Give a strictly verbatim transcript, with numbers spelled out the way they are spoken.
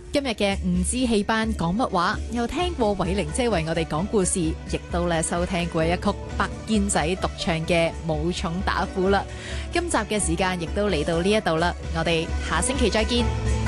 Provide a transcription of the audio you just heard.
今日嘅唔知戲班講乜話，又聽過偉玲姐為我哋講故事，亦都咧收聽過一曲白肩仔獨唱嘅武松打虎啦。今集嘅時間亦都嚟到呢一度啦，我哋下星期再見。